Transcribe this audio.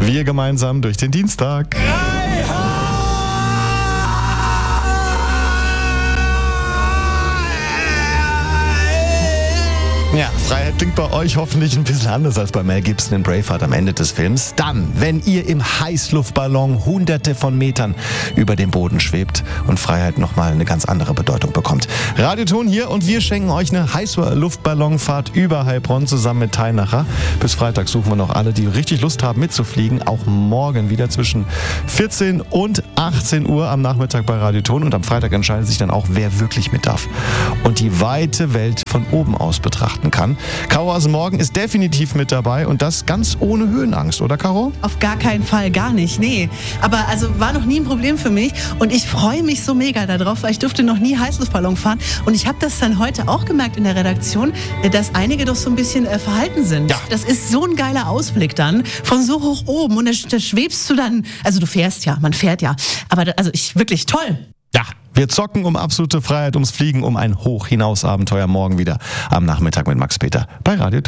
Wir gemeinsam durch den Dienstag. Ja, Freiheit klingt bei euch hoffentlich ein bisschen anders als bei Mel Gibson in Braveheart am Ende des Films. Dann, wenn ihr im Heißluftballon hunderte von Metern über dem Boden schwebt und Freiheit nochmal eine ganz andere Bedeutung bekommt. Radioton hier und wir schenken euch eine Heißluftballonfahrt über Heilbronn zusammen mit Teilnacher. Bis Freitag suchen wir noch alle, die richtig Lust haben mitzufliegen. Auch morgen wieder zwischen 14 und 18 Uhr am Nachmittag bei Radioton. Und am Freitag entscheidet sich dann auch, wer wirklich mit darf und die weite Welt von oben aus betrachten kann. Caro aus dem Morgen ist definitiv mit dabei und das ganz ohne Höhenangst, oder Caro? Auf gar keinen Fall, gar nicht, nee. Aber also war noch nie ein Problem für mich und ich freue mich so mega darauf, weil ich durfte noch nie Heißluftballon fahren und ich habe das dann heute auch gemerkt in der Redaktion, dass einige doch so ein bisschen verhalten sind. Ja. Das ist so ein geiler Ausblick dann, von so hoch oben und da schwebst du dann, also du fährst ja, man fährt ja, aber wirklich toll. Ja, wir zocken um absolute Freiheit, ums Fliegen, um ein Hoch-Hinaus-Abenteuer morgen wieder am Nachmittag mit Max Peter bei Radio